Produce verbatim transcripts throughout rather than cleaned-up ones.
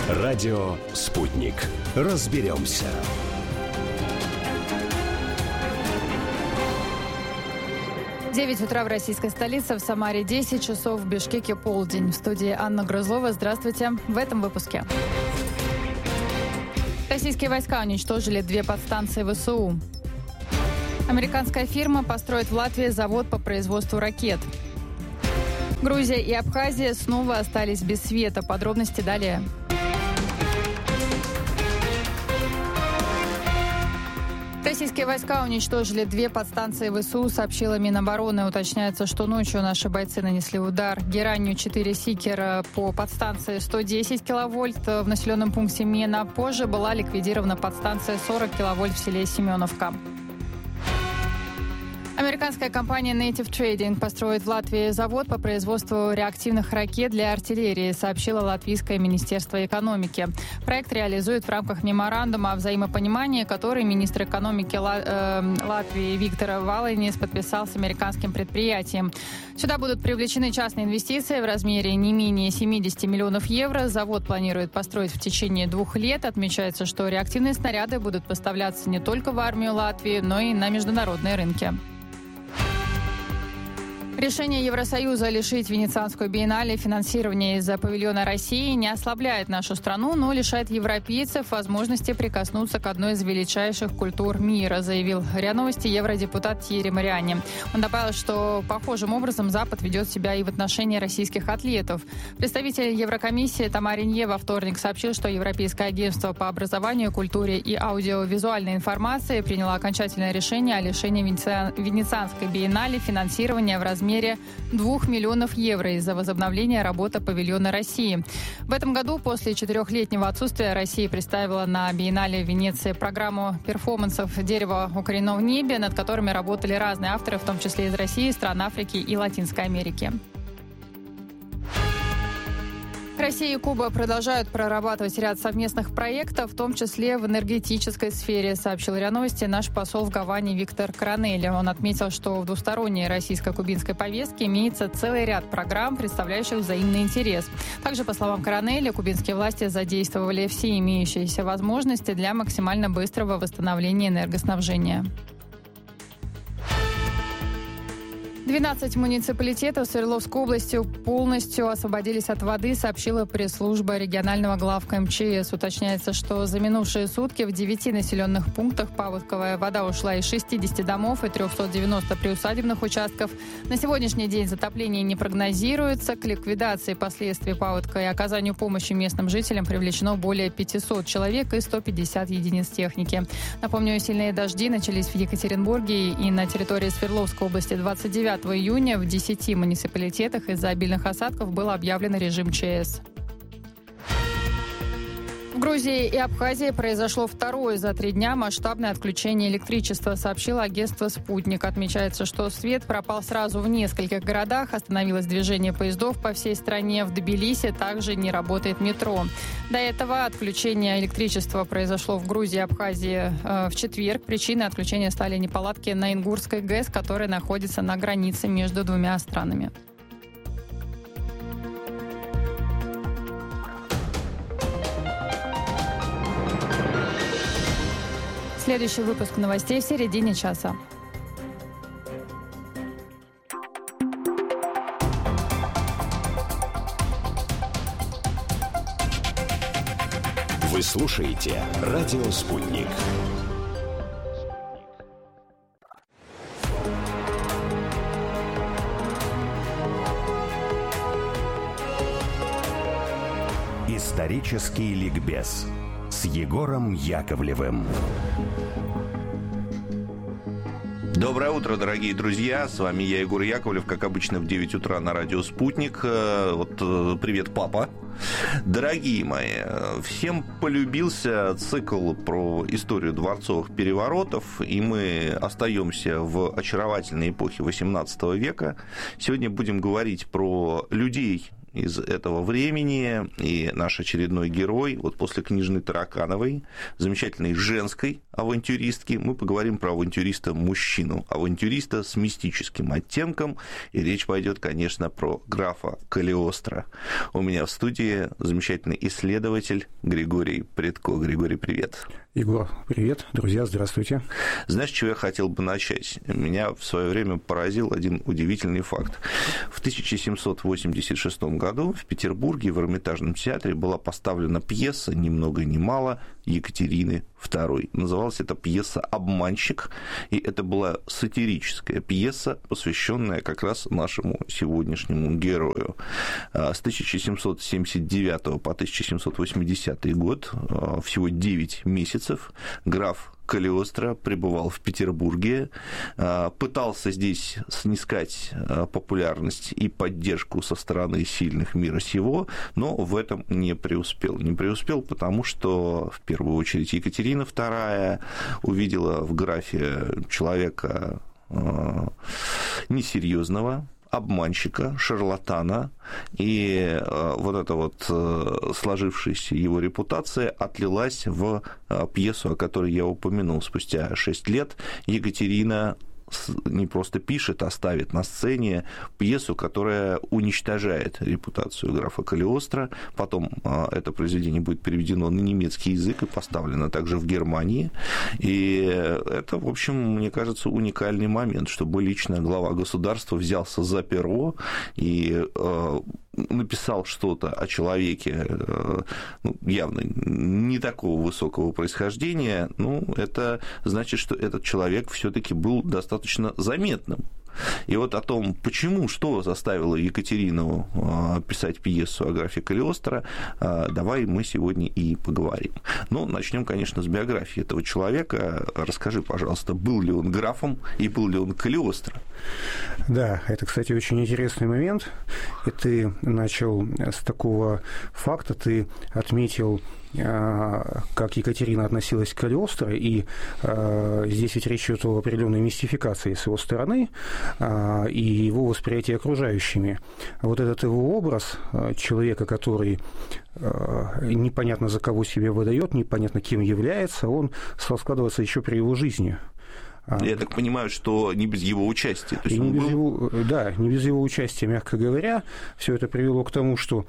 Радио «Спутник». Разберемся. девять утра в российской столице, в Самаре десять часов, в Бишкеке полдень. В студии Анна Грызлова. Здравствуйте. В этом выпуске. Российские войска уничтожили две подстанции ВСУ. Американская фирма построит в Латвии завод по производству ракет. Грузия и Абхазия снова остались без света. Подробности далее. Российские войска уничтожили две подстанции ВСУ, сообщила Минобороны. Уточняется, что ночью наши бойцы нанесли удар геранью четыре «Сикер» по подстанции сто десять киловольт в населенном пункте Мена. Позже была ликвидирована подстанция сорок киловольт в селе Семеновка. Американская компания Native Trading построит в Латвии завод по производству реактивных ракет для артиллерии, сообщило Латвийское министерство экономики. Проект реализует в рамках меморандума о взаимопонимании, который министр экономики Латвии Виктор Валайнис подписал с американским предприятием. Сюда будут привлечены частные инвестиции в размере не менее семьдесят миллионов евро. Завод планирует построить в течение двух лет. Отмечается, что реактивные снаряды будут поставляться не только в армию Латвии, но и на международные рынки. Решение Евросоюза лишить Венецианскую биеннале финансирования из-за павильона России не ослабляет нашу страну, но лишает европейцев возможности прикоснуться к одной из величайших культур мира, заявил РИА Новости евродепутат Тьерри Мариани. Он добавил, что похожим образом Запад ведет себя и в отношении российских атлетов. Представитель Еврокомиссии Тома Ренье во вторник сообщил, что Европейское агентство по образованию, культуре и аудиовизуальной информации приняло окончательное решение о лишении Венецианской биеннале финансирования в размере двух миллионов евро из-за возобновления работы павильона России. В этом году, после четырехлетнего отсутствия, Россия представила на биеннале в Венеции программу перформансов «Дерево укоренено в небе», над которыми работали разные авторы, в том числе из России, стран Африки и Латинской Америки. Россия и Куба продолжают прорабатывать ряд совместных проектов, в том числе в энергетической сфере, сообщил РИА Новости наш посол в Гаване Виктор Коронелли. Он отметил, что в двусторонней российско-кубинской повестке имеется целый ряд программ, представляющих взаимный интерес. Также, по словам Коронелли, кубинские власти задействовали все имеющиеся возможности для максимально быстрого восстановления энергоснабжения. двенадцать муниципалитетов Свердловской области полностью освободились от воды, сообщила пресс-служба регионального главка эм че эс. Уточняется, что за минувшие сутки в девяти населенных пунктах паводковая вода ушла из шестидесяти домов и трехсот девяноста приусадебных участков. На сегодняшний день затопление не прогнозируется. К ликвидации последствий паводка и оказанию помощи местным жителям привлечено более пятисот человек и сто пятьдесят единиц техники. Напомню, сильные дожди начались в Екатеринбурге и на территории Свердловской области двадцать девятого июня. В десяти муниципалитетах из-за обильных осадков был объявлен режим ЧС. В Грузии и Абхазии произошло второе за три дня масштабное отключение электричества, сообщило агентство «Спутник». Отмечается, что свет пропал сразу в нескольких городах, остановилось движение поездов по всей стране. В Тбилиси также не работает метро. До этого отключение электричества произошло в Грузии и Абхазии э, в четверг. Причиной отключения стали неполадки на Ингурской ГЭС, которая находится на границе между двумя странами. Следующий выпуск новостей в середине часа. Вы слушаете «Радио Спутник». Исторический ликбез с Егором Яковлевым. Доброе утро, дорогие друзья. С вами я, Егор Яковлев, как обычно, в девять утра на радио «Спутник». Вот, привет, папа. Дорогие мои, всем полюбился цикл про историю дворцовых переворотов, и мы остаемся в очаровательной эпохе восемнадцатого века. Сегодня будем говорить про людей из этого времени, и наш очередной герой, вот после княжны Таракановой, замечательной женской авантюристки, мы поговорим про авантюриста-мужчину, авантюриста с мистическим оттенком, и речь пойдет, конечно, про графа Калиостро. У меня в студии замечательный исследователь Григорий Предко. Григорий, привет. Егор, привет. Друзья, здравствуйте. Знаешь, с чего я хотел бы начать? Меня в свое время поразил один удивительный факт. В тысяча семьсот восемьдесят шестом году в Петербурге в Эрмитажном театре была поставлена пьеса, ни много ни мало, Екатерины второй. Называлась эта пьеса «Обманщик», и это была сатирическая пьеса, посвященная как раз нашему сегодняшнему герою. С тысяча семьсот семьдесят девятого по тысяча семьсот восьмидесятый год, всего девять месяцев, граф Калиостро пребывал в Петербурге, пытался здесь снискать популярность и поддержку со стороны сильных мира сего, но в этом не преуспел. Не преуспел, потому что, в первую очередь, Екатерина вторая увидела в графе человека несерьезного, обманщика, шарлатана, и вот эта вот сложившаяся его репутация отлилась в пьесу, о которой я упомянул. Спустя шесть лет Екатерина не просто пишет, а ставит на сцене пьесу, которая уничтожает репутацию графа Калиостро. Потом это произведение будет переведено на немецкий язык и поставлено также в Германии. И это, в общем, мне кажется, уникальный момент, чтобы лично глава государства взялся за перо и написал что-то о человеке, ну, явно не такого высокого происхождения, ну, это значит, что этот человек все-таки был достаточно заметным. И вот о том, почему, что заставило Екатерину писать пьесу о графе Калиостро, давай мы сегодня и поговорим. Но начнем, конечно, с биографии этого человека. Расскажи, пожалуйста, был ли он графом и был ли он Калиостро? Да, это, кстати, очень интересный момент. И ты начал с такого факта, ты отметил, как Екатерина относилась к Калиостро, и э, здесь ведь речь идет о определенной мистификации с его стороны э, и его восприятии окружающими. Вот этот его образ э, человека, который э, непонятно за кого себя выдает, непонятно кем является, он стал складываться еще при его жизни. Я так понимаю, что не без его участия. То есть и не он без был... его, да, не без его участия, мягко говоря. Все это привело к тому, что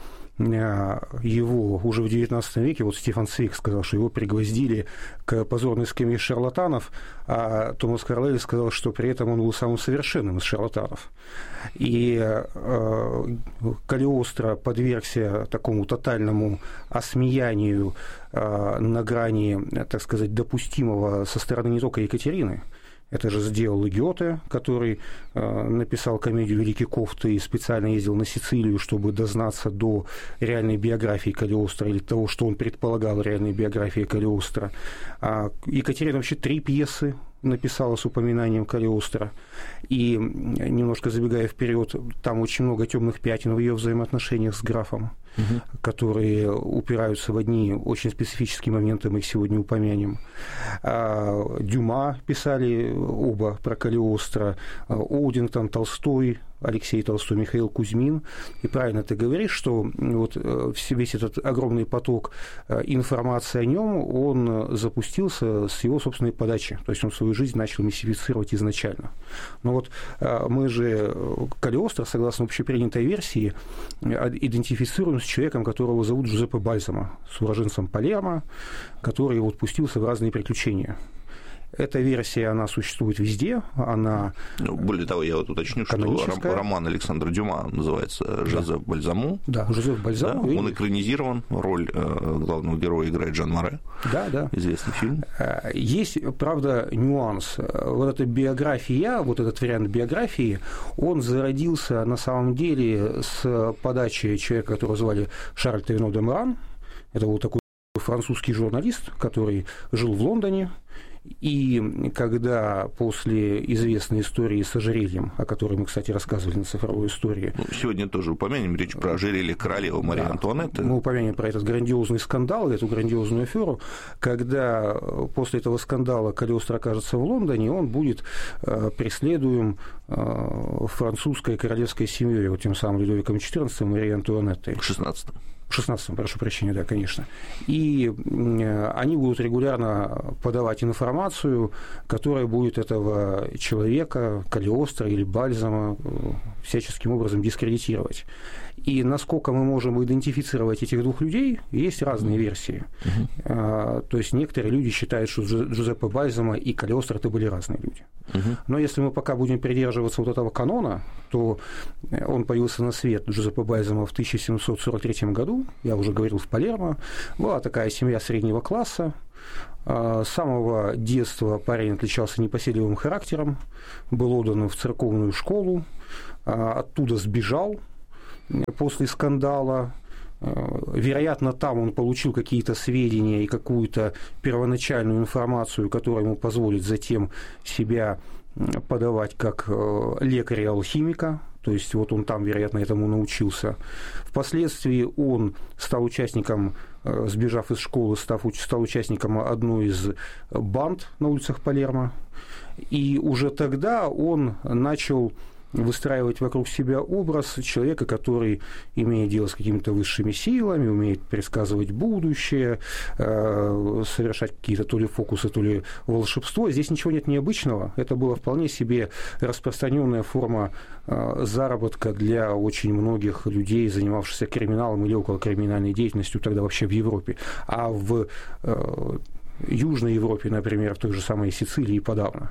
его уже в девятнадцатом веке, вот Стефан Цвейг сказал, что его пригвоздили к позорной скамье шарлатанов, а Томас Карлайль сказал, что при этом он был самым совершенным из шарлатанов. И э, Калиостро подвергся такому тотальному осмеянию э, на грани, так сказать, допустимого со стороны не только Екатерины. Это же сделал и Гёте, который э, написал комедию «Великий Кофт» и специально ездил на Сицилию, чтобы дознаться до реальной биографии Калиостро или того, что он предполагал реальной биографии Калиостро. А Екатерина вообще три пьесы написала с упоминанием Калиостро. И, немножко забегая вперед, там очень много темных пятен в ее взаимоотношениях с графом, угу. которые упираются в одни очень специфические моменты, мы их сегодня упомянем. Дюма писали оба про Калиостро, Оудингтон, Толстой, Алексей Толстой, Михаил Кузьмин. И правильно ты говоришь, что вот весь этот огромный поток информации о нем, он запустился с его собственной подачи. То есть он свою жизнь начал мистифицировать изначально. Но вот мы же Калиостро, согласно общепринятой версии, идентифицируем с человеком, которого зовут Джузеппе Бальзамо, с уроженцем Палермо, который вот пустился в разные приключения. Эта версия, она существует везде, она... Ну, более того, я вот уточню, что роман Александра Дюма называется «Жозеф да. Бальзамо». Да, «Жозеф Бальзамо». Да, и... Он экранизирован, роль главного героя играет Жан Море. Да, да. Известный фильм. Есть, правда, нюанс. Вот эта биография, вот этот вариант биографии, он зародился на самом деле с подачи человека, которого звали Шарль Тавино де Моран. Это был такой французский журналист, который жил в Лондоне. И когда после известной истории с ожерельем, о которой мы, кстати, рассказывали на цифровой истории... Ну, сегодня тоже упомянем речь про ожерелье королевы Марии да, Антуанетты. Мы упомянем про этот грандиозный скандал, эту грандиозную аферу, когда после этого скандала Калиостро окажется в Лондоне, он будет преследуем французской королевской семьей, вот тем самым Людовиком четырнадцатым и Марией Антуанеттой. В шестнадцатом. В шестнадцатом, прошу прощения, да, конечно. И они будут регулярно подавать информацию, которая будет этого человека, Калиостро или Бальзама, всяческим образом дискредитировать. И насколько мы можем идентифицировать этих двух людей, есть разные версии. Uh-huh. То есть некоторые люди считают, что Джузеппе Бальзама и Калиостро это были разные люди. Uh-huh. Но если мы пока будем придерживаться вот этого канона, то он появился на свет, Джузеппе Бальзама, в тысяча семьсот сорок третьем году, я уже говорил, в Палермо. Была такая семья среднего класса. С самого детства парень отличался непоседливым характером, был отдан в церковную школу, оттуда сбежал после скандала. Вероятно, там он получил какие-то сведения и какую-то первоначальную информацию, которая ему позволит затем себя подавать как лекаря-алхимика. То есть вот он там, вероятно, этому научился. Впоследствии он стал участником, сбежав из школы, став, стал участником одной из банд на улицах Палермо. И уже тогда он начал выстраивать вокруг себя образ человека, который имеет дело с какими-то высшими силами, умеет предсказывать будущее, совершать какие-то то ли фокусы, то ли волшебство. Здесь ничего нет необычного. Это была вполне себе распространенная форма заработка для очень многих людей, занимавшихся криминалом или околокриминальной деятельностью тогда вообще в Европе. А в Южной Европе, например, в той же самой Сицилии подавно.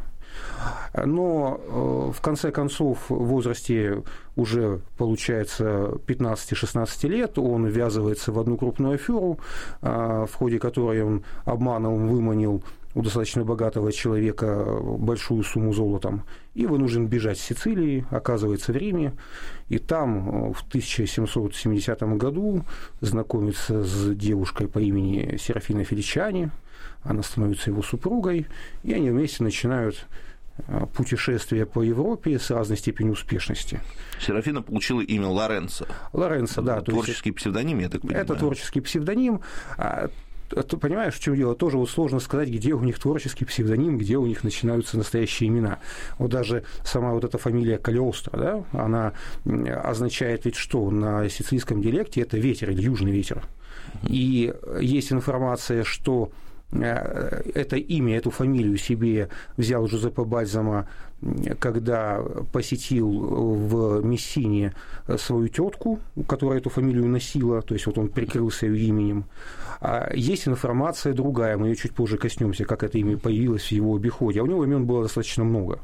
Но в конце концов в возрасте уже, получается, пятнадцати-шестнадцати лет он ввязывается в одну крупную аферу, в ходе которой он обманом выманил у достаточно богатого человека большую сумму золотом и вынужден бежать с Сицилии, оказывается в Риме, и там в тысяча семьсот семидесятом году знакомится с девушкой по имени Серафина Феличани. Она становится его супругой, и они вместе начинают путешествие по Европе с разной степенью успешности. Серафина получила имя Лоренцо. Лоренцо, да. Творческий есть, псевдоним, я так понимаю. Это творческий псевдоним. Ты понимаешь, в чем дело? Тоже вот сложно сказать, где у них творческий псевдоним, где у них начинаются настоящие имена. Вот даже сама вот эта фамилия Калиостро, да, она означает ведь что? На сицилийском диалекте это ветер или южный ветер. И есть информация, что это имя, эту фамилию себе взял Джузеппе Бальзама, когда посетил в Мессине свою тетку, которая эту фамилию носила, то есть вот он прикрылся ее именем. Есть информация другая, мы ее чуть позже коснемся, как это имя появилось в его обиходе, а у него имен было достаточно много.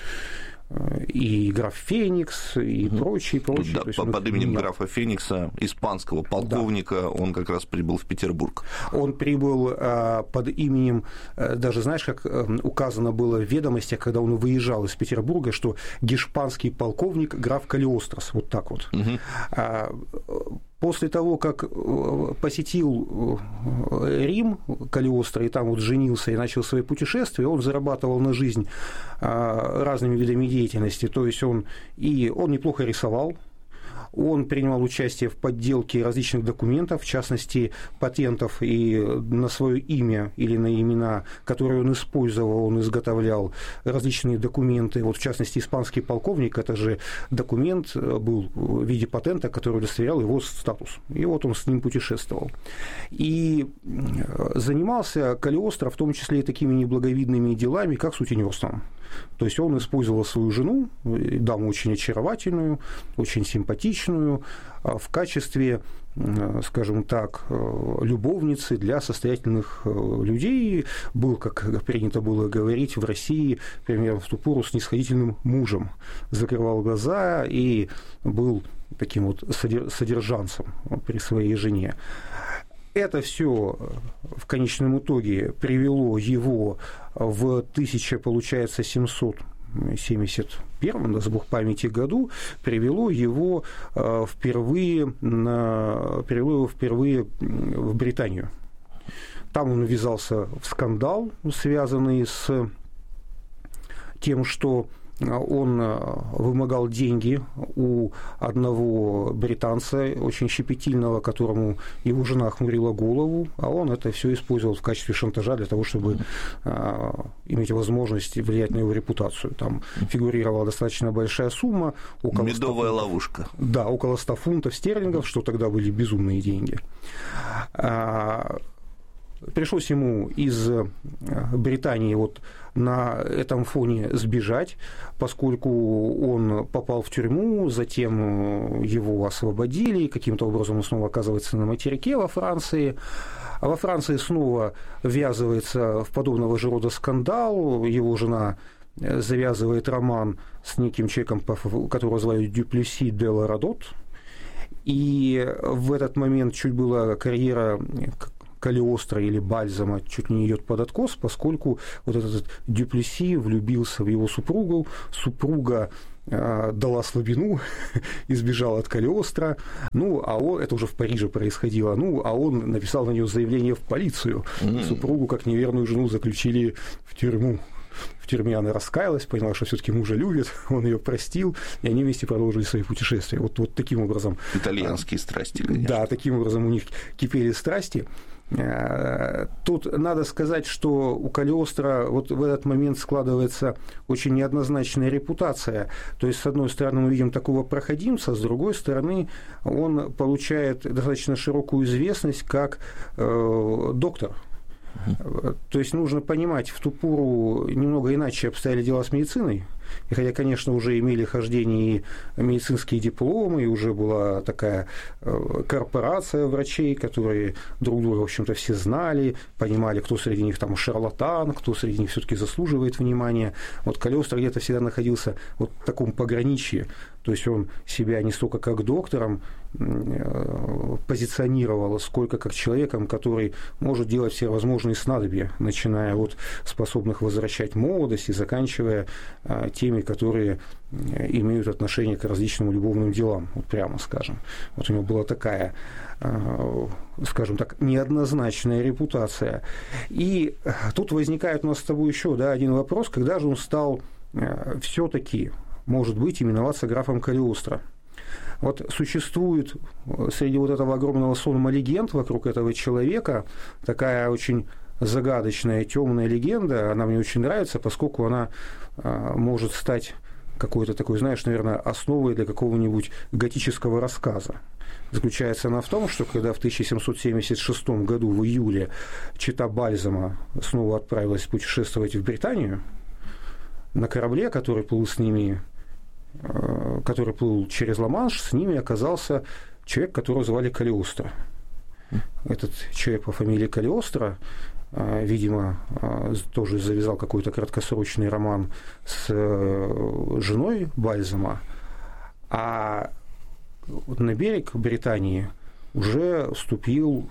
И граф Феникс, и угу. прочие, прочие. Да, по, под именем меня... графа Феникса, испанского полковника, да. Он как раз прибыл в Петербург. Он прибыл а, под именем, а, даже знаешь, как а, указано было в ведомостях, когда он выезжал из Петербурга, что гешпанский полковник граф Калиострос, вот так вот. Угу. А, после того, как посетил Рим Калиостро и там вот женился и начал свои путешествия, он зарабатывал на жизнь разными видами деятельности. То есть он, и он неплохо рисовал, он принимал участие в подделке различных документов, в частности, патентов, и на свое имя или на имена, которые он использовал, он изготовлял различные документы. Вот, в частности, испанский полковник, это же документ был в виде патента, который удостоверял его статус. И вот он с ним путешествовал. И занимался Калиостро в том числе и такими неблаговидными делами, как сутенерством. То есть он использовал свою жену, даму очень очаровательную, очень симпатичную, в качестве, скажем так, любовницы для состоятельных людей. Был, как принято было говорить в России, примерно в ту пору снисходительным мужем. Закрывал глаза и был таким вот содержанцем при своей жене. Это все в конечном итоге привело его в тысяча, получается, семьсот семьдесят первом, даст Бог памяти, году, привело его впервые, на, привело его впервые в Британию. Там он ввязался в скандал, связанный с тем, что он вымогал деньги у одного британца, очень щепетильного, которому его жена хмурила голову, а он это все использовал в качестве шантажа для того, чтобы а, иметь возможность влиять на его репутацию. Там фигурировала достаточно большая сумма. Около Медовая ста, ловушка. Да, около ста фунтов стерлингов, что тогда были безумные деньги. А, пришлось ему из Британии вот на этом фоне сбежать, поскольку он попал в тюрьму, затем его освободили, каким-то образом он снова оказывается на материке во Франции. А во Франции снова ввязывается в подобного же рода скандал, его жена завязывает роман с неким человеком, которого звали Дюплесси де Ларадот, и в этот момент чуть была карьера Калиостро или Бальзама чуть ли не идет под откос, поскольку вот этот Дюплесси влюбился в его супругу, супруга э, дала слабину, избежала от Калиостро, ну, а он, это уже в Париже происходило, ну, а он написал на нее заявление в полицию, mm-hmm. супругу как неверную жену заключили в тюрьму. В тюрьме она раскаялась, поняла, что все-таки мужа любит, он ее простил, и они вместе продолжили свои путешествия. Вот, вот таким образом. Итальянские страсти, конечно. Да, таким образом у них кипели страсти. Тут надо сказать, что у Калиостро вот в этот момент складывается очень неоднозначная репутация. То есть, с одной стороны, мы видим такого проходимца, с другой стороны, он получает достаточно широкую известность как э, доктор. То есть нужно понимать, в ту пору немного иначе обстояли дела с медициной. И хотя, конечно, уже имели хождение и медицинские дипломы, и уже была такая корпорация врачей, которые друг друга, в общем-то, все знали, понимали, кто среди них там шарлатан, кто среди них все-таки заслуживает внимания. Вот Калиостро где-то всегда находился вот в таком пограничье. То есть он себя не столько как доктором позиционировал, сколько как человеком, который может делать все возможные снадобья, начиная от способных возвращать молодость и заканчивая теми, которые имеют отношение к различным любовным делам, вот прямо скажем. Вот у него была такая, скажем так, неоднозначная репутация. И тут возникает у нас с тобой еще, да, один вопрос, когда же он стал все-таки, может быть, именоваться графом Калиостро. Вот существует среди вот этого огромного сонма легенд вокруг этого человека такая очень загадочная, темная легенда. Она мне очень нравится, поскольку она а, может стать какой-то такой, знаешь, наверное, основой для какого-нибудь готического рассказа. Заключается она в том, что когда в тысяча семьсот семьдесят шестом году в июле чета Бальзама снова отправилась путешествовать в Британию, на корабле, который плыл с ними, который плыл через Ла-Манш, с ними оказался человек, которого звали Калиостро. Этот человек по фамилии Калиостро, видимо, тоже завязал какой-то краткосрочный роман с женой Бальзама, а на берег Британии уже вступил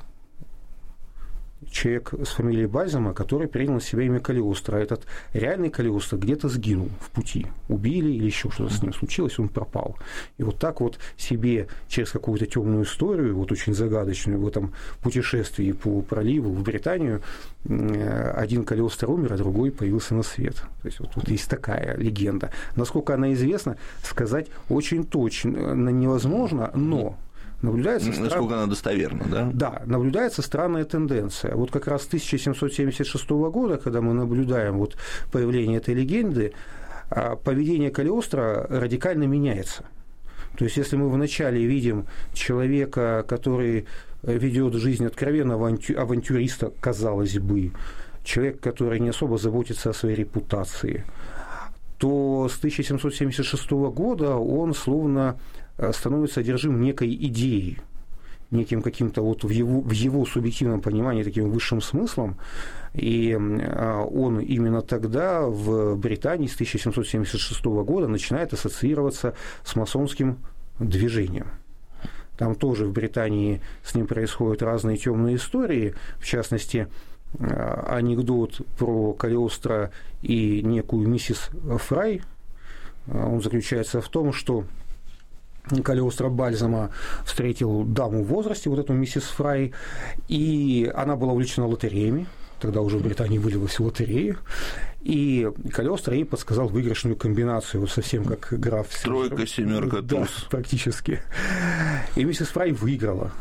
человек с фамилией Бальзама, который принял на себя имя Калиостро. Этот реальный Калиостро где-то сгинул в пути. Убили или еще что-то с ним случилось, он пропал. И вот так вот себе через какую-то темную историю, вот очень загадочную, в этом путешествии по проливу в Британию, один Калиостро умер, а другой появился на свет. То есть вот, вот есть такая легенда. Насколько она известна, сказать очень точно невозможно, но наблюдается насколько стран... она достоверна, да? Да, наблюдается странная тенденция. Вот как раз с тысяча семьсот семьдесят шестого года, когда мы наблюдаем вот появление этой легенды, поведение Калиостро радикально меняется. То есть, если мы вначале видим человека, который ведет жизнь откровенно авантюриста, казалось бы, человек, который не особо заботится о своей репутации, то с тысяча семьсот семьдесят шестого года он словно становится одержим некой идеей, неким каким-то вот в его, в его субъективном понимании таким высшим смыслом, и он именно тогда в Британии с тысяча семьсот семьдесят шестого года начинает ассоциироваться с масонским движением. Там тоже в Британии с ним происходят разные темные истории, в частности, анекдот про Калиостро и некую миссис Фрай. Он заключается в том, что Калиостро Бальзама встретил даму в возрасте, вот эту миссис Фрай, и она была увлечена лотереями, тогда уже в Британии вылилась в лотерею, и Калиостро ей подсказал выигрышную комбинацию, вот совсем как граф. Тройка, семерка, да, туз. Практически. И миссис Фрай выиграла.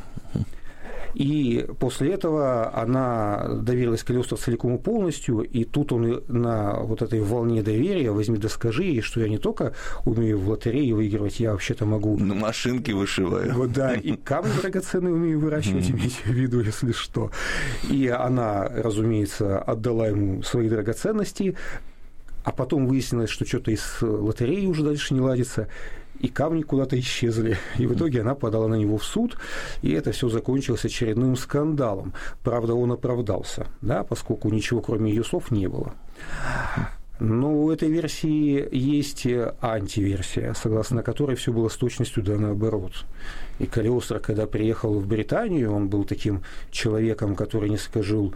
И после этого она доверилась Калиостро целиком и полностью, и тут он на вот этой волне доверия: возьми да скажи ей, что я не только умею в лотерее выигрывать, я вообще-то могу... На машинке вышиваю. Вот, да, и камни драгоценные умею выращивать, имейте в виду, если что. И она, разумеется, отдала ему свои драгоценности, а потом выяснилось, что что-то из лотереи уже дальше не ладится, и камни куда-то исчезли. И в итоге она подала на него в суд, и это все закончилось очередным скандалом. Правда, он оправдался, да, поскольку ничего, кроме ее слов, не было. Но у этой версии есть антиверсия, согласно которой все было с точностью да наоборот. И Калиостро, когда приехал в Британию, он был таким человеком, который несколько жил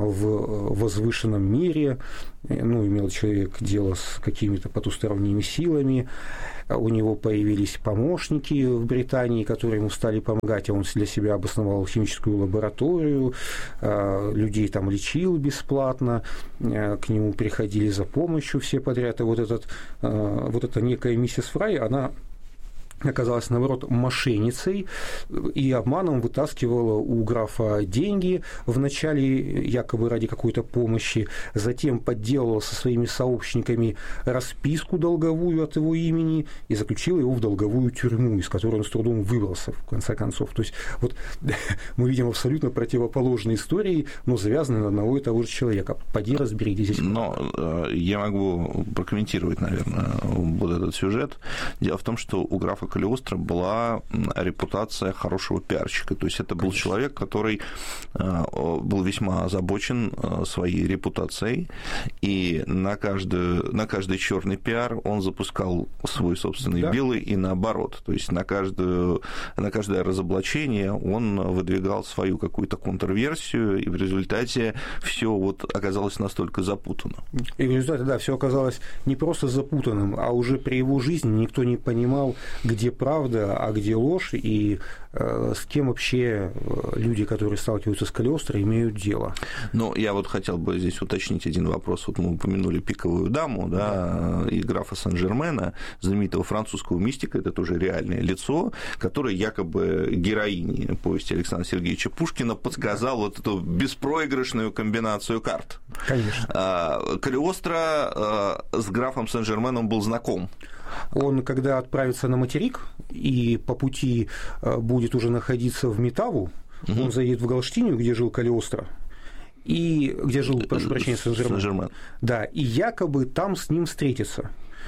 в возвышенном мире, ну, имел человек дело с какими-то потусторонними силами, у него появились помощники в Британии, которые ему стали помогать, а он для себя обосновал химическую лабораторию, людей там лечил бесплатно, к нему приходили за помощью все подряд, и вот, этот, вот эта некая миссис Фрай, она оказалась, наоборот, мошенницей и обманом вытаскивала у графа деньги, вначале якобы ради какой-то помощи, затем подделала со своими сообщниками расписку долговую от его имени и заключила его в долговую тюрьму, из которой он с трудом выбрался, в конце концов. То есть вот мы видим абсолютно противоположные истории, но завязанные на одного и того же человека. Поди разберитесь здесь. Но я могу прокомментировать, наверное, вот этот сюжет. Дело в том, что у графа Калиостро была репутация хорошего пиарщика. То есть это был Конечно. человек, который был весьма озабочен своей репутацией, и на, каждую, на каждый черный пиар он запускал свой собственный да. белый, и наоборот. То есть на, каждую, на каждое разоблачение он выдвигал свою какую-то контрверсию, и в результате все вот оказалось настолько запутано. И в результате, да, все оказалось не просто запутанным, а уже при его жизни никто не понимал, где где правда, а где ложь, и э, с кем вообще люди, которые сталкиваются с Калиостро, имеют дело. Ну, я вот хотел бы здесь уточнить один вопрос. Вот мы упомянули пиковую даму, да, и графа Сен-Жермена, знаменитого французского мистика, это тоже реальное лицо, которое якобы героине повести Александра Сергеевича Пушкина подсказал вот эту беспроигрышную комбинацию карт. Конечно. Калиостро с графом Сен-Жерменом был знаком. Он, когда отправится на материк и по пути будет уже находиться в Метаву, угу. он заедет в Галштинию, где жил Калиостро, и где жил, прошу прощения, Сен-Жермен. Сен-Жермен. Да, и якобы там с ним встретится.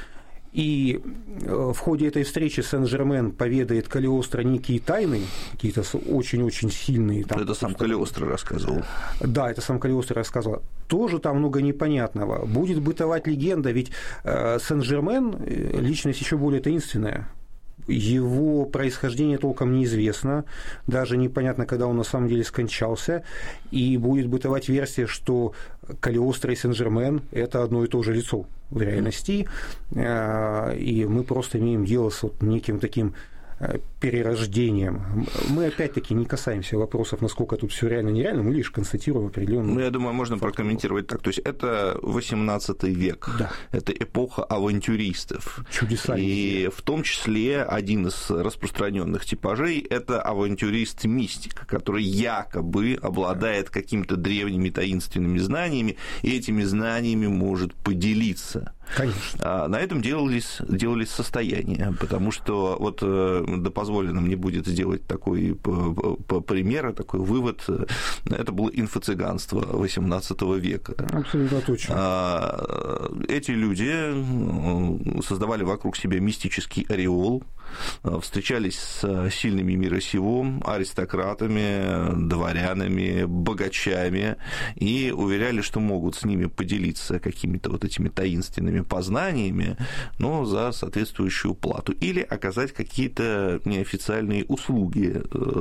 И в ходе этой встречи Сен-Жермен поведает Калиостро некие тайны, какие-то очень-очень сильные. Там, это сам Калиостро рассказывал. Да, это сам Калиостро рассказывал. Тоже там много непонятного. Будет бытовать легенда, ведь Сен-Жермен – личность еще более таинственная. Его происхождение толком неизвестно, даже непонятно, когда он на самом деле скончался, и будет бытовать версия, что Калиостро и Сен-Жермен – это одно и то же лицо в реальности, и мы просто имеем дело с вот неким таким перерождением. Мы опять-таки не касаемся вопросов, насколько тут все реально нереально, мы лишь констатируем определенную. Ну, я думаю, можно факт. прокомментировать так. То есть это восемнадцатый век, да. это эпоха авантюристов. Чудеса. И в том числе один из распространенных типажей – это авантюрист-мистик, который якобы обладает какими-то древними таинственными знаниями, и этими знаниями может поделиться. Конечно. На этом делались, делались состояния, потому что вот да позволено мне будет сделать такой пример, такой вывод, это было инфо-цыганство восемнадцатого века. Абсолютно точно. Эти люди создавали вокруг себя мистический ореол, встречались с сильными мира сего, аристократами, дворянами, богачами, и уверяли, что могут с ними поделиться какими-то вот этими таинственными познаниями, но за соответствующую плату, или оказать какие-то неофициальные услуги,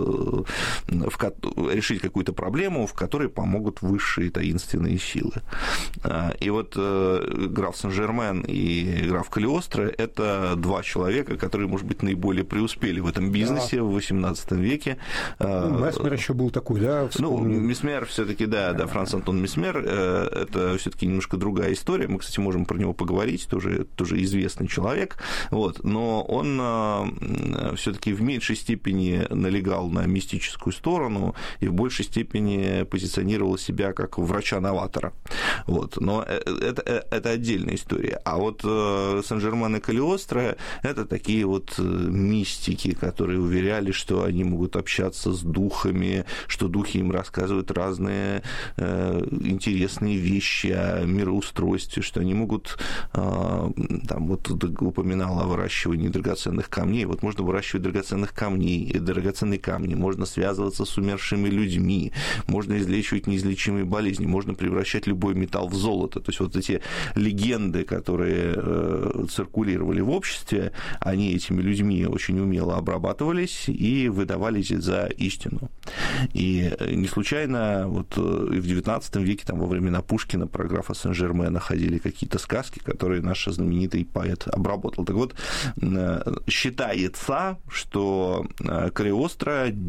в ко... решить какую-то проблему, в которой помогут высшие таинственные силы. И вот граф Сен-Жермен и граф Калиостро – это два человека, которые, может быть, быть, наиболее преуспели в этом бизнесе да. в восемнадцатом веке. Ну, Месмер еще был такой, да? Вспомним. Ну, Месмер все-таки, да, да, Франц Антон Месмер, это все-таки немножко другая история. Мы, кстати, можем про него поговорить, тоже, тоже известный человек, вот, но он все-таки в меньшей степени налегал на мистическую сторону и в большей степени позиционировал себя как врача-новатора. Вот. Но это, это отдельная история. А вот Сен-Жермен и Калиостро – это такие вот мистики, которые уверяли, что они могут общаться с духами, что духи им рассказывают разные э, интересные вещи о мироустройстве, что они могут, э, там вот упоминал о выращивании драгоценных камней, вот можно выращивать драгоценных камней, драгоценные камни, можно связываться с умершими людьми, можно излечивать неизлечимые болезни, можно превращать любой металл в золото. То есть вот эти легенды, которые э, циркулировали в обществе, они этими людьми очень умело обрабатывались и выдавались за истину. И не случайно вот и в девятнадцатом веке, там, во времена Пушкина, про графа Сен-Жермена ходили какие-то сказки, которые наш знаменитый поэт обработал. Так вот, считается, что Калиостро